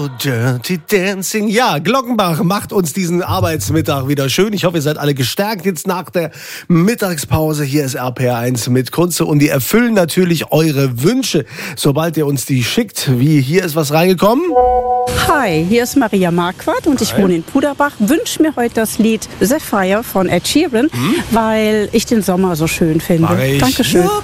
Dirty Dancing. Ja, Glockenbach macht uns diesen Arbeitsmittag wieder schön. Ich hoffe, ihr seid alle gestärkt jetzt nach der Mittagspause. Hier ist RPR1 mit Kunze und die erfüllen natürlich eure Wünsche, sobald ihr uns die schickt. Wie, hier ist was reingekommen? Hi, hier ist Maria Marquardt und ich wohne in Puderbach. Wünsche mir heute das Lied Sapphire von Ed Sheeran, weil ich den Sommer so schön finde. Mach ich. Dankeschön.